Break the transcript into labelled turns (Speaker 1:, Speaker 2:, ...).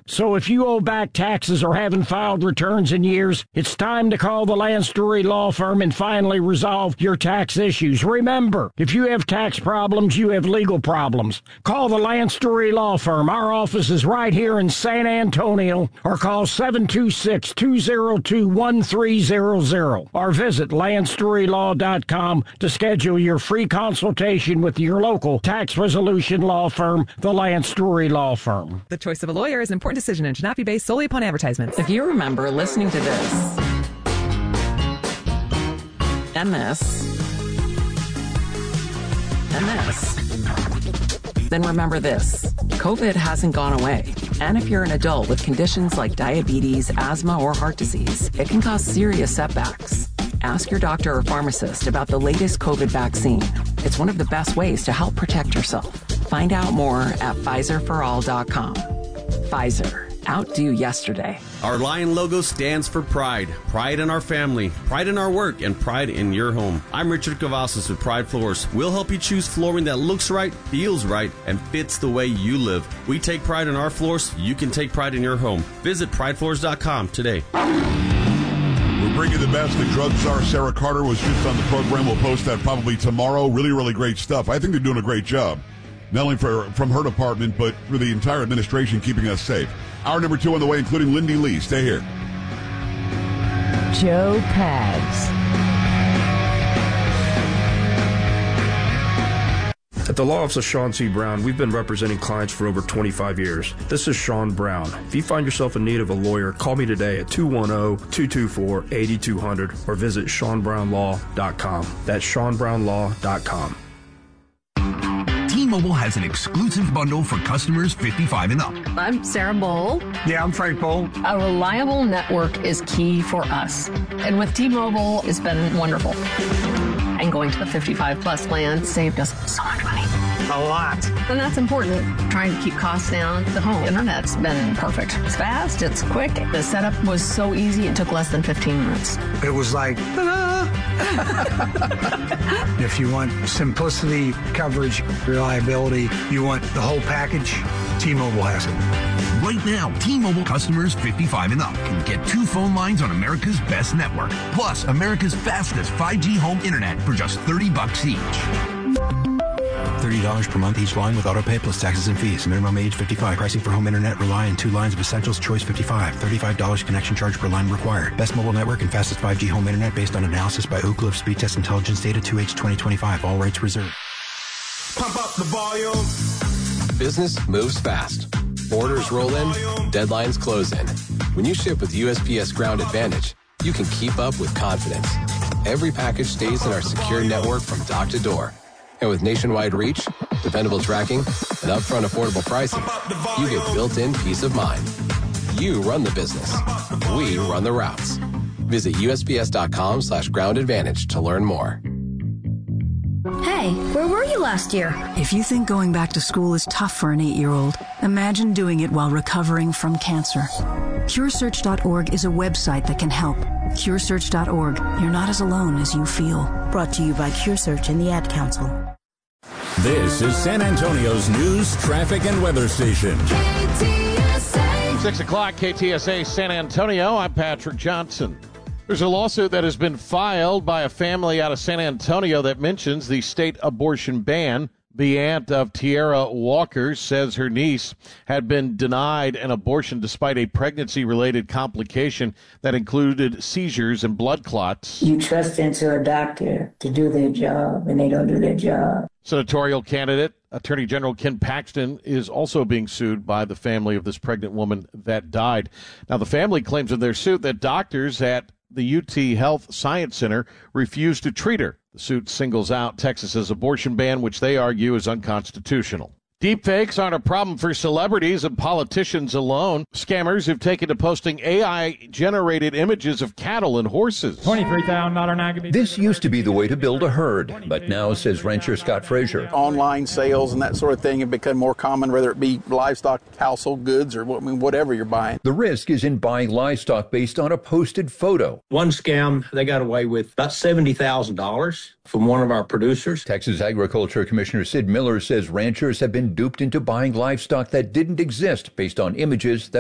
Speaker 1: So if you owe back taxes or haven't filed returns in years, it's time to call the Lance Drury Law Firm and finally resolve your tax issues. Remember, if you have tax problems, you have legal problems. Call the Lance Drury Law Firm. Our office is right here in San Antonio, or call 726-202-1300 or visit LanceDruryLaw.com to schedule your free consultation with your local tax resolution law firm, the Lance Drury Law Firm.
Speaker 2: The choice of a lawyer is an important decision and should not be based solely upon advertisements.
Speaker 3: If you remember listening to this and this and this, then remember this. COVID hasn't gone away. And if you're an adult with conditions like diabetes, asthma, or heart disease, it can cause serious setbacks. Ask your doctor or pharmacist about the latest COVID vaccine. It's one of the best ways to help protect yourself. Find out more at PfizerForAll.com. Pfizer. Outdo yesterday.
Speaker 4: Our lion logo stands for pride. Pride in our family, pride in our work, and pride in your home. I'm Richard Cavazos with Pride Floors. We'll help you choose flooring that looks right, feels right, and fits the way you live. We take pride in our floors. You can take pride in your home. Visit pridefloors.com today.
Speaker 5: We're bringing the best. The drug czar Sarah Carter was just on the program. We'll post that probably tomorrow. Really, really great stuff. I think they're doing a great job. Not only from her department, but for the entire administration keeping us safe. Hour number 2 on the way, including Lindy Lee. Stay here.
Speaker 6: Joe Pags.
Speaker 7: At the Law Office of Sean C. Brown, we've been representing clients for over 25 years. This is Sean Brown. If you find yourself in need of a lawyer, call me today at 210-224-8200 or visit SeanBrownLaw.com. That's SeanBrownLaw.com.
Speaker 8: T-Mobile has an exclusive bundle for customers 55 and up.
Speaker 9: I'm Sarah Bowl.
Speaker 10: Yeah, I'm Frank Bowl.
Speaker 9: A reliable network is key for us. And with T-Mobile, it's been wonderful. And going to the 55-plus plan saved us so much money.
Speaker 10: A lot.
Speaker 9: And that's important. Trying to keep costs down. The home internet's been perfect. It's fast. It's quick. The setup was so easy. It took less than 15 minutes.
Speaker 10: It was like, ta-da! If you want simplicity, coverage, reliability, you want the whole package, T-Mobile has it.
Speaker 8: Right now, T-Mobile customers 55 and up can get 2 phone lines on America's best network, plus America's fastest 5G home internet for just $30 each.
Speaker 11: $30 per month each line with autopay plus taxes and fees. Minimum age 55. Pricing for home internet rely on 2 lines of Essentials Choice 55. $35 connection charge per line required. Best mobile network and fastest 5G home internet based on analysis by Oak Cliff Speed Test Intelligence Data 2H 2025. All rights reserved.
Speaker 12: Pump up the volume.
Speaker 13: Business moves fast. Orders roll in, deadlines close in. When you ship with USPS Ground Advantage, you can keep up with confidence. Every package stays in our secure network from dock to door. And with nationwide reach, dependable tracking, and upfront affordable pricing, you get built-in peace of mind. You run the business. We run the routes. Visit USPS.com/Ground Advantage to learn more.
Speaker 14: Hey, where were you last year?
Speaker 15: If you think going back to school is tough for an 8-year-old, imagine doing it while recovering from cancer. CureSearch.org is a website that can help. CureSearch.org. You're not as alone as you feel.
Speaker 16: Brought to you by CureSearch and the Ad Council.
Speaker 17: This is San Antonio's news, traffic, and weather station.
Speaker 18: KTSA. 6 o'clock, KTSA San Antonio. I'm Patrick Johnson. There's a lawsuit that has been filed by a family out of San Antonio that mentions the state abortion ban. The aunt of Tierra Walker says her niece had been denied an abortion despite a pregnancy-related complication that included seizures and blood clots.
Speaker 19: You trust into a doctor to do their job, and they don't do their job.
Speaker 18: Senatorial candidate Attorney General Ken Paxton is also being sued by the family of this pregnant woman that died. Now, the family claims in their suit that doctors at the UT Health Science Center refused to treat her. The suit singles out Texas's abortion ban, which they argue is unconstitutional. Deepfakes aren't a problem for celebrities and politicians alone. Scammers have taken to posting AI-generated images of cattle and horses.
Speaker 20: $23,000. This used to be the way to build a herd, but now, says rancher Scott Frazier,
Speaker 3: online sales and that sort of thing have become more common, whether it be livestock, household goods, or whatever you're buying.
Speaker 20: The risk is in buying livestock based on a posted photo.
Speaker 1: One scam, they got away with about $70,000 from one of our producers.
Speaker 20: Texas Agriculture Commissioner Sid Miller says ranchers have been duped into buying livestock that didn't exist based on images that